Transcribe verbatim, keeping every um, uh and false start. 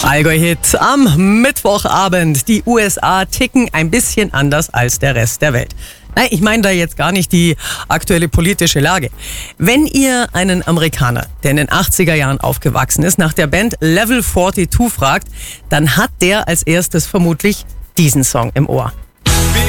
Allgäu-Hit am Mittwochabend. Die U S A ticken ein bisschen anders als der Rest der Welt. Nein, ich meine da jetzt gar nicht die aktuelle politische Lage. Wenn ihr einen Amerikaner, der in den achtziger Jahren aufgewachsen ist, nach der Band Level zweiundvierzig fragt, dann hat der als erstes vermutlich diesen Song im Ohr.